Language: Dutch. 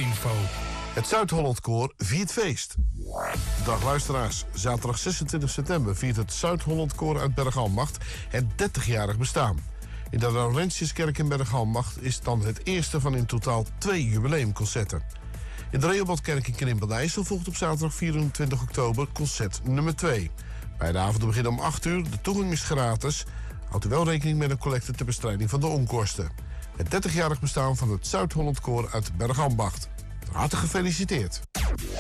info. Het Zuid-Holland Koor viert feest. Dag luisteraars, zaterdag 26 september viert het Zuid-Holland Koor uit Bergambacht het 30-jarig bestaan. In de Laurentiuskerk in Bergambacht is dan het eerste van in totaal 2 jubileumconcerten. In de Rehobothkerk in Krimpel-IJssel volgt op zaterdag 24 oktober concert nummer 2. Beide avonden beginnen om 8 uur, de toegang is gratis. Houdt u wel rekening met een collecte ter bestrijding van de onkosten. Het 30-jarig bestaan van het Zuid-Holland Koor uit Bergambacht. Hartelijk gefeliciteerd.